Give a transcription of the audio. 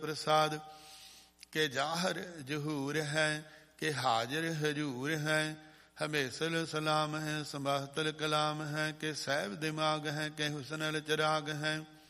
ਪ੍ਰਸਾਦ। ਕਿ ਜਾਹਰ ਜਹੂਰ ਹੈ, ਕਿ ਹਾਜ਼ਰ ਹਜੂਰ ਹੈ। ਹਮੇਸਲ ਸਲਾਮ ਹੈ, ਸੰਭਾਤਲ ਕਲਾਮ ਹੈ। ਕਿ ਸਹਿਬ ਦਿਮਾਗ ਹੈ, ਕਿ ਹੁਸਨਲ ਚਰਾਗ ਹੈ।